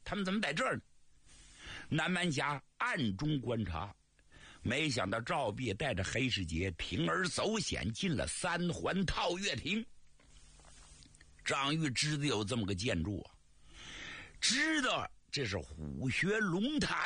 他们怎么在这儿呢？南蛮侠暗中观察，没想到赵必带着黑世杰铤而走险进了三环套月亭。张玉知道有这么个建筑啊，知道这是虎穴龙潭。